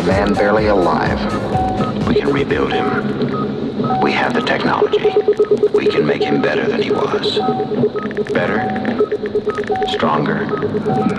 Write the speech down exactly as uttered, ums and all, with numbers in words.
man barely alive. We can rebuild him. We have the technology. We can make him better than he was. Better, stronger,